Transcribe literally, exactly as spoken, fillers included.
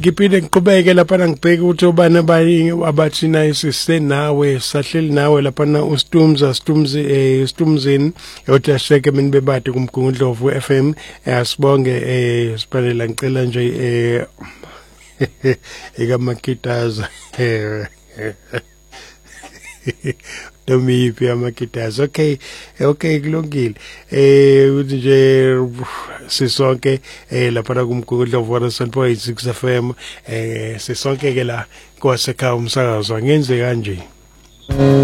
Ngiphinde ngiqhubeke lapha ngibheke ukuthi obani abanye abathi naye sisenawe sahleli nawe lapha na uStumza Stumzi eh Stumzini yothasheke mina bebade kumgungundlovu F M asibonge eh sipalela ngicela nje eh ekamakitaza Domiphi amakitaza. Okay, okay kulungile. Eh uthi nje sisonke eh lapha kumgungundlovu one oh seven point six F M eh sisonke ke la kwasekhaya umsakazo ngenze kanje.